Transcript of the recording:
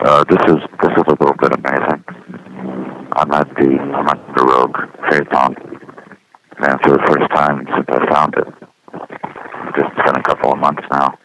This is a little bit amazing. I'm at the Rogue Phaeton, and for the first time since I found it, it's been a couple of months now.